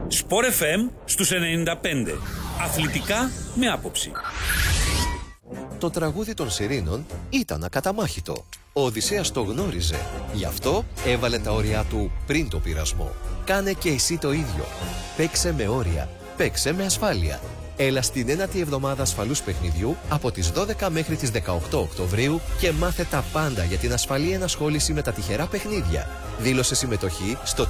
Σπορ FM στους 95. Αθλητικά με άποψη. Το τραγούδι των Σιρήνων ήταν ακαταμάχητο. Ο Οδυσσέας το γνώριζε. Γι' αυτό έβαλε τα όρια του πριν το πειρασμό. Κάνε και εσύ το ίδιο. Παίξε με όρια. Παίξε με ασφάλεια. Έλα στην ένατη εβδομάδα ασφαλούς παιχνιδιού από τις 12 μέχρι τις 18 Οκτωβρίου και μάθε τα πάντα για την ασφαλή ενασχόληση με τα τυχερά παιχνίδια. Δήλωσε συμμετοχή στο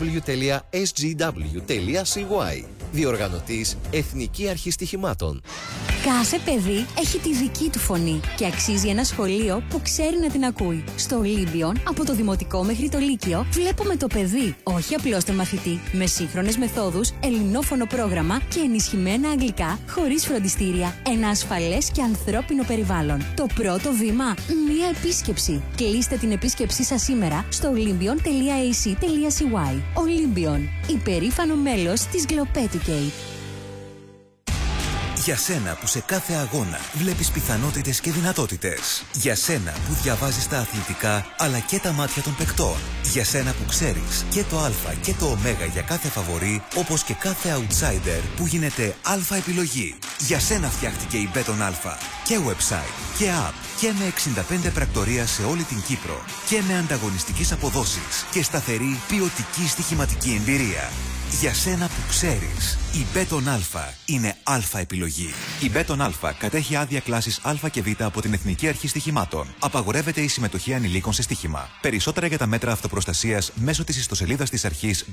www.sgw.cy. Διοργανωτής Εθνική Αρχή Στοιχημάτων. Κάθε παιδί έχει τη δική του φωνή και αξίζει ένα σχολείο που ξέρει να την ακούει. Στο Ολύμπιον, από το δημοτικό μέχρι το λύκειο, βλέπουμε το παιδί, όχι απλώς τον μαθητή, με σύγχρονες μεθόδους, ελληνόφωνο πρόγραμμα και ενισχυμένα αγγλικά, χωρίς φροντιστήρια. Ένα ασφαλές και ανθρώπινο περιβάλλον. Το πρώτο βήμα, μία επίσκεψη. Κλείστε την επίσκεψή σας σήμερα στο olympion.ac.cy. Ολύμπιον, υπερήφανο μέλος της Globeducate. Για σένα που σε κάθε αγώνα βλέπεις πιθανότητες και δυνατότητες. Για σένα που διαβάζεις τα αθλητικά αλλά και τα μάτια των παικτών. Για σένα που ξέρεις και το α και το ω για κάθε φαβορί, όπως και κάθε outsider που γίνεται αλφα επιλογή. Για σένα φτιάχτηκε η Μπέτον Αλφα. Και website και app και με 65 πρακτορία σε όλη την Κύπρο. Και με ανταγωνιστικές αποδόσεις και σταθερή ποιοτική στοιχηματική εμπειρία. Για σένα που ξέρεις, η Μπέτον Αλφα είναι αλφα επιλογή. Η Μπέτον Αλφα κατέχει άδεια κλάσης Α και Β από την Εθνική Αρχή Στοιχημάτων. Απαγορεύεται η συμμετοχή ανηλίκων σε στοίχημα. Περισσότερα για τα μέτρα αυτοπροστασίας μέσω της ιστοσελίδας της αρχής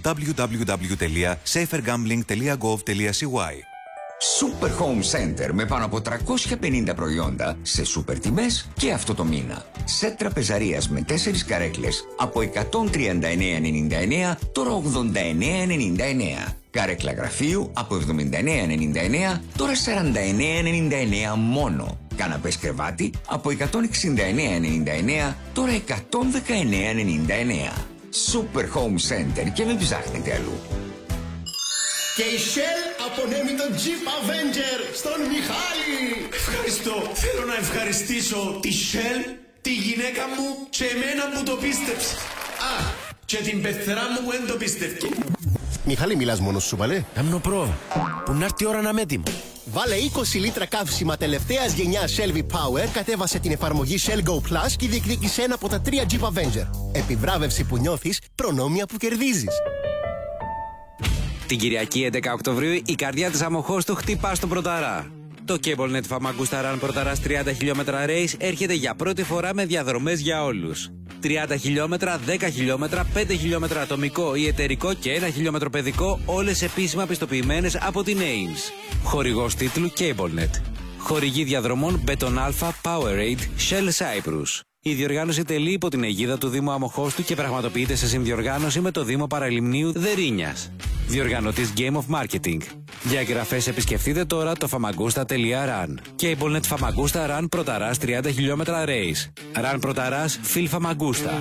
www.safergambling.gov.cy. Super Home Center με πάνω από 350 προϊόντα σε σούπερ τιμές και αυτό το μήνα. Σετ τραπεζαρίας με 4 καρέκλες από 139,99 τώρα 89,99. Καρέκλα γραφείου από 79,99 τώρα 49,99 μόνο. Καναπές κρεβάτι από 169,99 τώρα 119,99. Super Home Center και μην ψάχνετε αλλού. Και η Shell απονέμει τον Jeep Avenger στον Μιχάλη. Ευχαριστώ. Θέλω να ευχαριστήσω τη Shell, τη γυναίκα μου και εμένα που το πίστεψε. Α, και την πεθερά μου που δεν το πίστευκε. Μιχάλη, μιλάς μόνος σου, παλέ? Αμνοπρό, που να έρθει η ώρα να είμαι έτοιμο. Βάλε 20 λίτρα καύσιμα τελευταίας γενιάς Shell V-Power, κατέβασε την εφαρμογή Shell Go Plus και διεκδίκησε ένα από τα 3 Jeep Avenger. Επιβράβευση που νιώθεις, προνόμια που κερδίζεις. Την Κυριακή 11 Οκτωβρίου η καρδιά της Αμοχώστου χτυπά στον Πρωταρά. Το CableNet Famagusta Run Πρωταράς 30 χιλιόμετρα race έρχεται για πρώτη φορά με διαδρομές για όλους. 30 χιλιόμετρα, 10 χιλιόμετρα, 5 χιλιόμετρα ατομικό ή εταιρικό και 1 χιλιόμετρο παιδικό, όλες επίσημα πιστοποιημένες από την Ames. Χορηγός τίτλου CableNet. Χορηγή διαδρομών Beton Alpha, Powerade, Shell Cyprus. Η διοργάνωση τελεί υπό την αιγίδα του Δήμου Αμοχώστου και πραγματοποιείται σε συνδιοργάνωση με το Δήμο Παραλιμνίου Δερίνιας. Διοργανωτής Game of Marketing. Για εγγραφές επισκεφτείτε τώρα το famagusta.run. CableNet Famagusta Run Πρωταράς 30 χιλιόμετρα race. Run Πρωταράς Phil Famagusta.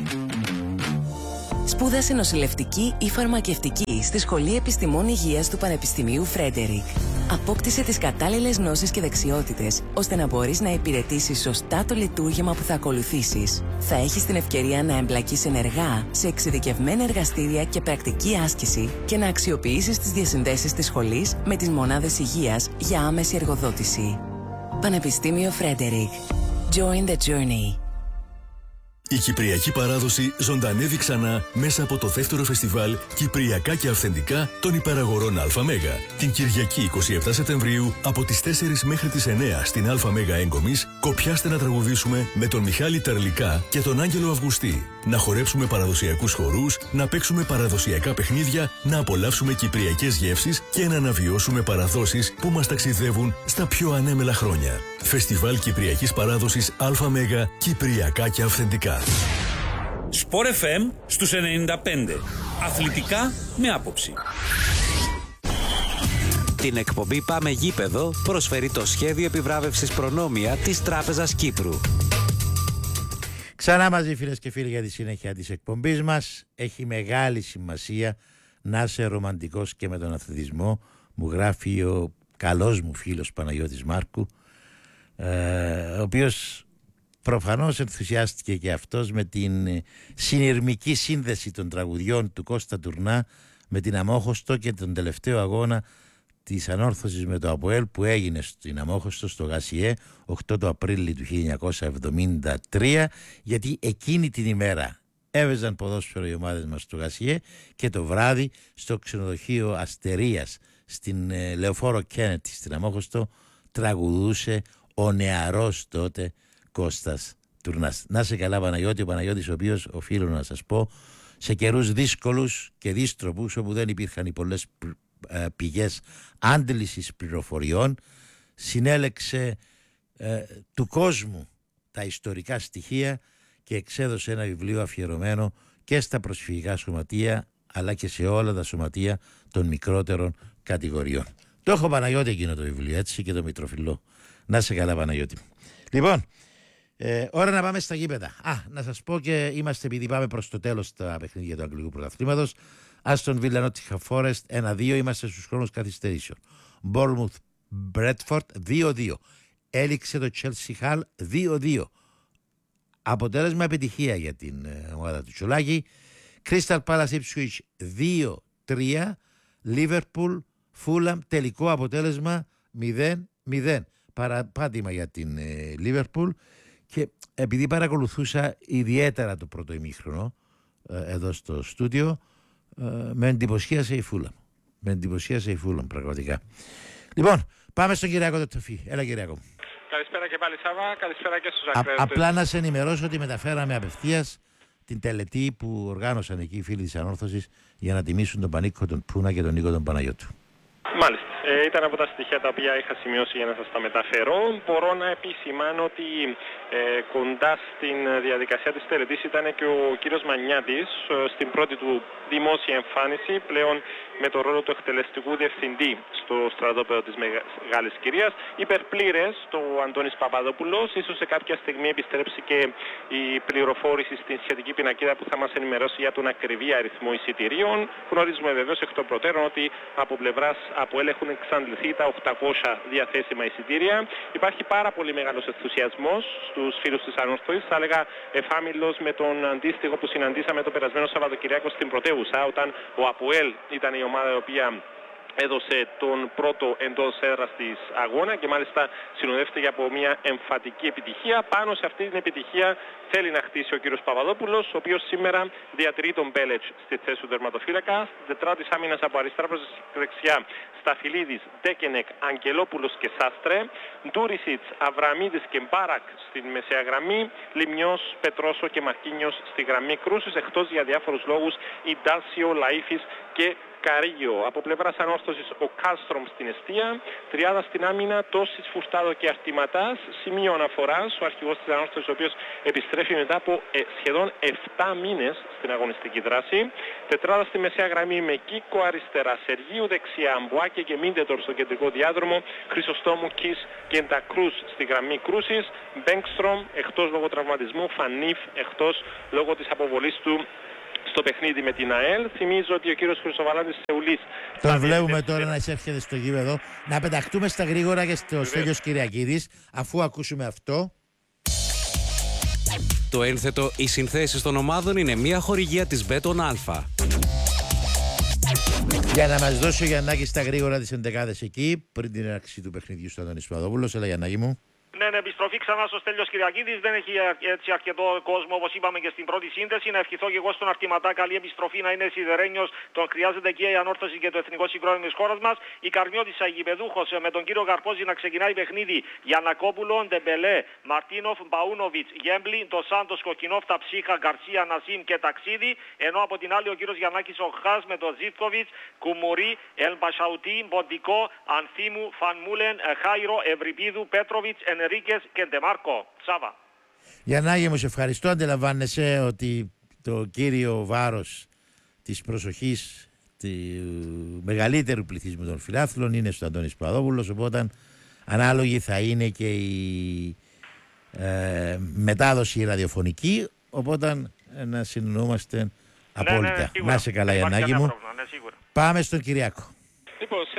Σπούδασε νοσηλευτική ή φαρμακευτική στη Σχολή Επιστημών Υγείας του Πανεπιστημίου Φρέντερικ. Απόκτησε τις κατάλληλες γνώσεις και δεξιότητες, ώστε να μπορείς να υπηρετήσεις σωστά το λειτουργήμα που θα ακολουθήσεις. Θα έχεις την ευκαιρία να εμπλακείς ενεργά σε εξειδικευμένα εργαστήρια και πρακτική άσκηση και να αξιοποιήσεις τις διασυνδέσεις της σχολής με τις μονάδες υγείας για άμεση εργοδότηση. Πανεπιστήμιο Φρέντερικ. Join the journey. Η κυπριακή παράδοση ζωντανεύει ξανά μέσα από το δεύτερο φεστιβάλ Κυπριακά και Αυθεντικά των Υπεραγορών ΑΜ. Την Κυριακή 27 Σεπτεμβρίου από τις 4 μέχρι τις 9 στην ΑΜ Έγκομης, κοπιάστε να τραγουδήσουμε με τον Μιχάλη Τερλικά και τον Άγγελο Αυγουστή. Να χορέψουμε παραδοσιακούς χορούς, να παίξουμε παραδοσιακά παιχνίδια, να απολαύσουμε κυπριακές γεύσεις και να αναβιώσουμε παραδόσεις που μας ταξιδεύουν στα πιο ανέμελα χρόνια. Φεστιβάλ Κυπριακής Παράδοσης ΑΜ Κυπριακά και Αυθεντικά. Σπορ FM στους 95. Αθλητικά με άποψη. Την εκπομπή Πάμε Γήπεδο προσφέρει το σχέδιο επιβράβευσης προνόμια της Τράπεζας Κύπρου. Ξανά μαζί, φίλες και φίλοι, για τη συνέχεια της εκπομπής μας. Έχει μεγάλη σημασία να είσαι ρομαντικός και με τον αθλητισμό. Μου γράφει ο καλός μου φίλος Παναγιώτης Μάρκου, ο οποίος Προφανώς ενθουσιάστηκε και αυτός με την συνειρμική σύνδεση των τραγουδιών του Κώστα Τουρνά με την Αμόχωστο και τον τελευταίο αγώνα της ανόρθωσης με το ΑΠΟΕΛ που έγινε στην Αμόχωστο στο Γασιέ 8 του Απρίλη του 1973, γιατί εκείνη την ημέρα έβαιζαν ποδόσφαιρο οι ομάδες μας στο Γασιέ και το βράδυ στο ξενοδοχείο Αστερίας στην Λεωφόρο Κένετη στην Αμόχωστο τραγουδούσε ο νεαρός τότε Κώστας Τουρνάς. Να σε καλά Παναγιώτη, ο Παναγιώτης ο οποίος, οφείλω να σας πω, σε καιρούς δύσκολους και δύστροπους όπου δεν υπήρχαν οι πολλές πηγές άντλησης πληροφοριών, συνέλεξε του κόσμου τα ιστορικά στοιχεία και εξέδωσε ένα βιβλίο αφιερωμένο και στα προσφυγικά σωματεία αλλά και σε όλα τα σωματεία των μικρότερων κατηγοριών. Το έχω Παναγιώτη εκείνο το βιβλίο, έτσι, και το Μητροφυλλό. Να σε καλά Παναγιώτη. Λοιπόν, ώρα να πάμε στα γήπεδα. Να σας πω και είμαστε, επειδή πάμε προς το τέλος τα παιχνίδια του Αγγλικού Πρωταθλήματος, Άστον Βίλα Νότιχαμ Φόρεστ 1-2, είμαστε στους χρόνους καθυστερήσεων. Μπόρμουθ Μπρέτφορντ 2-2. Έληξε το Chelsea Hall 2-2. Αποτέλεσμα επιτυχία για την ομάδα του Τσολάκη. Crystal Palace Ipswich 2-3. Liverpool Fulham τελικό αποτέλεσμα 0-0. Παραπάτημα για την Liverpool, και επειδή παρακολουθούσα ιδιαίτερα το πρώτο ημίχρονο εδώ στο στούντιο, με εντυπωσίασε η Φούλαμ. Με εντυπωσίασε η Φούλαμ πραγματικά. Λοιπόν, πάμε στον Κυριακό το Τεφί. Έλα Κυριακό. Καλησπέρα και πάλι Σάβα, καλησπέρα και στους ακροατές. Απλά να σε ενημερώσω ότι μεταφέραμε απευθείας την τελετή που οργάνωσαν εκεί οι φίλοι της Ανόρθωσης για να τιμήσουν τον Πανίκο τον Πούνα και τον Νίκο τον Παναγιώτου. Μάλιστα. Ήταν από τα στοιχεία τα οποία είχα σημειώσει για να σας τα μεταφέρω. Μπορώ να επισημάνω ότι κοντά στην διαδικασία της τελετής ήταν και ο κύριος Μανιάτης στην πρώτη του δημόσια εμφάνιση, πλέον με το ρόλο του εκτελεστικού διευθυντή στο στρατόπεδο της Μεγάλης Κυρίας. Υπερπλήρες το Αντώνης Παπαδόπουλος. Ίσως σε κάποια στιγμή επιστρέψει και η πληροφόρηση στην σχετική πινακίδα που θα μας ενημερώσει για τον ακριβή αριθμό εισιτηρίων. Γνωρίζουμε βεβαίως εκ των προτέρων ότι από πλευράς ΑΠΟΕΛ έχουν εξαντληθεί τα 800 διαθέσιμα εισιτήρια. Υπάρχει πάρα πολύ μεγάλος ενθουσιασμός στους φίλους της Ανόρθωσης. Θα έλεγα εφάμιλος με τον αντίστοιχο που συναντήσαμε το περασμένο Σαββατοκυριακό στην πρωτεύουσα, όταν ο ΑΠΟΕΛ ήταν η ομάδα η οποία έδωσε τον πρώτο εντός έδρας της αγώνα και μάλιστα συνοδεύτηκε από μια εμφατική επιτυχία. Πάνω σε αυτή την επιτυχία θέλει να χτίσει ο κύριος Παπαδόπουλος, ο οποίος σήμερα διατηρεί τον Μπέλετς στη θέση του τερματοφύλακα. Τετράτη άμυνας από αριστερά προς δεξιά, Σταφυλίδης, Ντέκενεκ, Αγγελόπουλος και Σάστρε, Ντούρισιτς, Αβραμίδης και Μπάρακ στην μεσαία γραμμή, Λιμιός, Πετρόσο και Μαρκίνιος στη γραμμή κρούσης, εκτός για διάφορους λόγους Ιντάσιο, Λαΐφης και Καρίγιο. Από πλευράς Ανόρθωσης ο Κάλστρομ στην εστία, τριάδα στην άμυνα, Τόσης, Φουστάδο και Αρτηματάς. Σημείο αναφοράς ο αρχηγός της Ανόρθωσης, ο οποίος επιστρέφει μετά από σχεδόν 7 μήνες στην αγωνιστική δράση. Τετράδα στη μεσαία γραμμή με Κίκο αριστερά, Σεργίου δεξιά, Μπουάκε και Μίντετορ στο κεντρικό διάδρομο, Χρυσοστόμου, Κις και Ντακρούς στη γραμμή κρούσης, Μπέγκστρομ εκτός λόγω τραυματισμού, Φανίφ εκτός λόγω της αποβολής του στο παιχνίδι με την ΑΕΛ. Θυμίζω ότι ο κύριος Χρυσοβαλάντης Σεουλής... Τον βλέπουμε τώρα να εισέρχεται στο γήπεδο. Να πεταχτούμε στα γρήγορα και στο Στέλιος Κυριακίδης, αφού ακούσουμε αυτό. Το ένθετο «Οι συνθέσεις των ομάδων» είναι μια χορηγία της Μπέτον Αλφα. Για να μας δώσει ο Γιαννάκης στα γρήγορα τις εντεκάδες εκεί, πριν την έναρξη του παιχνιδιού στο Αντώνης Παπαδόπουλος. Έλα Γιαννάκη μου. Ναι, επιστροφή ξανά στο Στέλιος Κυριακίδης. Δεν έχει έτσι αρκετό κόσμο όπως είπαμε και στην πρώτη σύνθεση. Να ευχηθώ και εγώ στον Αρτηματά καλή επιστροφή, να είναι σιδερένιος. Τον χρειάζεται και η Ανόρθωση και το εθνικό συγκρότημα της χώρας μας. Η Καρμιώτης Αγιπεδούχος με τον κύριο Καρπόζη να ξεκινάει παιχνίδι. Γιαννακόπουλο, Ντεμπελέ, Μαρτίνοφ, Μπαούνοβιτς, Γέμπλι, το Σάντος, Κοκκινόφ, Ταψίχα, Γκαρσία, Νασίμ και Ταξίδι. Ενώ από την άλλη ο κύριος Γιαννάκης Οχάς με τον Ζίβκοβιτς, Κουμουρί, Ελμπασαουτί, Μποντικό, Ανθίμου, Φανμούλεν, Χάιρο, Ευρυπίδου, Πέτροβιτς, Ενρίκες και Ντεμάρκο. Σάβα. Γιαννάκη μου, σε ευχαριστώ. Αντιλαμβάνεσαι ότι το κύριο βάρος της προσοχής του μεγαλύτερου πληθυσμού των φιλάθλων είναι στο Αντώνης Παπαδόπουλος, οπότε ανάλογη θα είναι και η μετάδοση ραδιοφωνική, οπότε να συνεννοούμαστε απόλυτα. Ναι, να σε καλά Γιαννάκη μου. Ναι, πάμε στον Κυριάκο. Λοιπόν, σε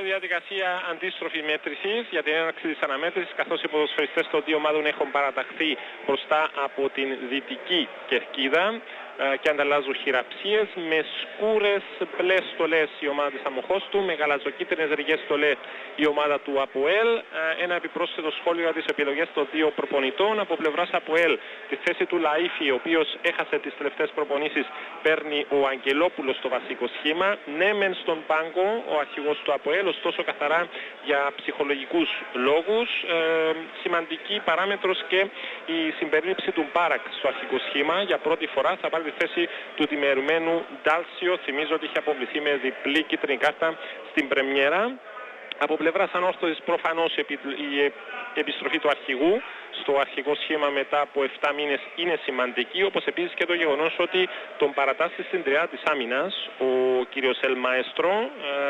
διαδικασία αντίστροφη μέτρησης για την έναρξη της αναμέτρησης, καθώς οι ποδοσφαιριστές των δύο ομάδων έχουν παραταχθεί μπροστά από την δυτική κερκίδα και ανταλλάζουν χειραψίες. Με σκούρες μπλε στολές η ομάδα της Αμοχώστου, με γαλαζοκίτρινες ριγές στολές η ομάδα του ΑΠΟΕΛ. Ένα επιπρόσθετο σχόλιο για τις επιλογές των δύο προπονητών. Από πλευράς ΑΠΟΕΛ τη θέση του Λαΐφη, ο οποίος έχασε τις τελευταίες προπονήσεις, παίρνει ο Αγγελόπουλος στο βασικό σχήμα. Ναι μεν στον πάγκο ο αρχηγός του ΑΠΟΕΛ, ωστόσο καθαρά για ψυχολογικούς λόγους. Σημαντική παράμετρος και η συμπερίληψη του Μπάρακ στο αρχικό σχήμα. Για πρώτη φορά θα πάρει τη θέση του τιμωρημένου Ντάλσιο. Θυμίζω ότι είχε αποβληθεί με διπλή κίτρινη κάρτα στην πρεμιέρα. Από πλευράς ανόρθωσης προφανώς η επιστροφή του αρχηγού στο αρχικό σχήμα μετά από 7 μήνες είναι σημαντική, όπως επίσης και το γεγονός ότι τον παρατάσσει στην τριάδα της άμυνας ο κύριος Ελ Μαέστρο.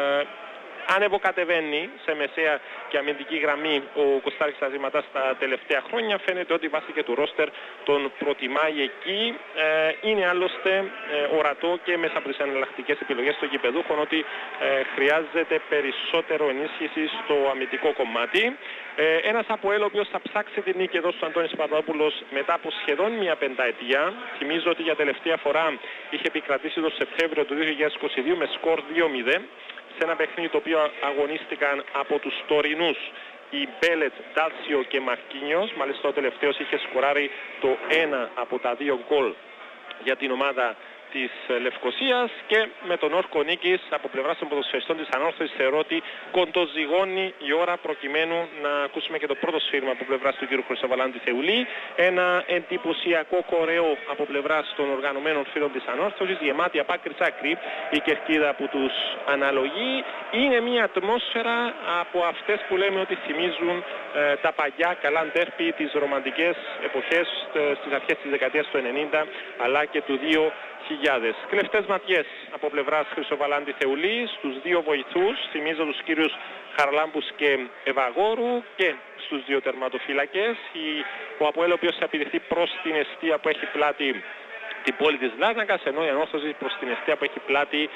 Ανεβοκατεβαίνει σε μεσαία και αμυντική γραμμή ο Κωστάρης Αζηματάς τα τελευταία χρόνια. Φαίνεται ότι βάσει και του ρόστερ τον προτιμάει εκεί. Είναι άλλωστε ορατό και μέσα από τις εναλλακτικές επιλογές των γηπεδούχων ότι χρειάζεται περισσότερο ενίσχυση στο αμυντικό κομμάτι. Ένας ΑΠΟΕΛ ο οποίος θα ψάξει την νίκη εδώ στο Αντώνης Παπαδόπουλος μετά από σχεδόν μια πενταετία. Θυμίζω ότι για τελευταία φορά είχε επικρατήσει το Σεπτέμβριο του 2022 με σκορ 2-0. Σε ένα παιχνίδι το οποίο αγωνίστηκαν από τους τωρινούς οι Μπέλετ, Ντάλσιο και Μαρκίνιος. Μάλιστα ο τελευταίος είχε σκοράρει το ένα από τα δύο γκολ για την ομάδα της Λευκοσίας, και με τον όρκο νίκης από πλευράς των ποδοσφαιριστών της Ανόρθωσης θεωρώ ότι κοντοζυγώνει η ώρα προκειμένου να ακούσουμε και το πρώτο σφύριγμα από πλευράς του κ. Χρυσοβαλάντη Θεουλή. Ένα εντυπωσιακό κορεό από πλευράς των οργανωμένων φίλων της Ανόρθωσης, γεμάτη απ' άκρη σ' άκρη η κερκίδα που τους αναλογεί. Είναι μια ατμόσφαιρα από αυτές που λέμε ότι θυμίζουν τα παλιά καλά ντέρπι, τις ρομαντικές εποχές στις αρχές της δεκαετίας του 90 αλλά και του 2000. Κλεφτές ματιές από πλευράς Χρυσοβαλάντη Θεουλή στους δύο βοηθούς, θυμίζω τους κύριους Χαρλάμπους και Ευαγόρου, και στους δύο τερματοφύλακες. Ο ΑΠΟΕΛ ο οποίος θα επιδεχθεί προς την εστία που έχει πλάτη την πόλη της Λάρνακας, ενώ η Ανόρθωση προς την εστία που έχει πλάτη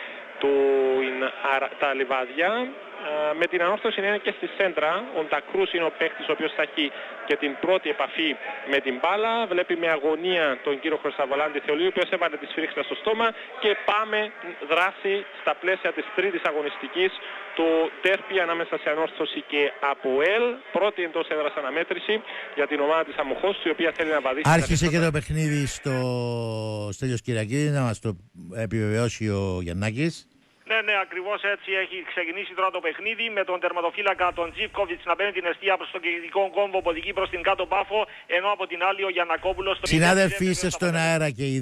τα Λιβάδια. Με την Ανόρθωση είναι και στη σέντρα. Ο Ντακρούς είναι ο παίκτης ο οποίος θα έχει και την πρώτη επαφή με την μπάλα. Βλέπει με αγωνία τον κύριο Χρυσοβαλάντη Θεολίου, ο οποίος έβαλε τη σφυρίχτα στο στόμα, και πάμε δράση στα πλαίσια της τρίτης αγωνιστικής. Το τέρπι ανάμεσα σε Ανόρθωση και ΑΠΟΕΛ. Πρώτη εντός έδρας αναμέτρηση για την ομάδα της Αμοχώστου, η οποία θέλει να βαδίσει. Άρχισε και το παιχνίδι στο Στέλιος Κυριακίδη, να μας το επιβεβαιώσει ο Γιαννάκης. Ναι, ακριβώς έτσι έχει ξεκινήσει τώρα το παιχνίδι, με τον τερματοφύλακα τον Τζίβκοβιτς να παίρνει την εστία προς τον κεντρικό κόμβο που οδηγεί προς την κάτω Πάφο, ενώ από την άλλη ο Γιαννακόπουλος... Συνάδελφοι, είστε στον αέρα και οι